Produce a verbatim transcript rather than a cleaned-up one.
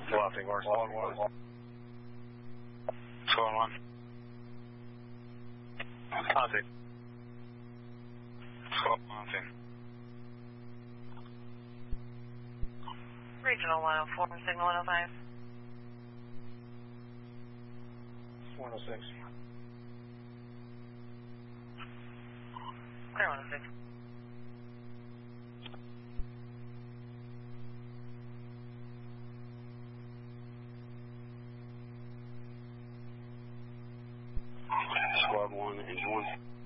Bluffing or squad one. Squad one. Contact. Squad one. Regional one oh four, signal one oh five. one oh six. Clear one oh six. Squad one, engine one.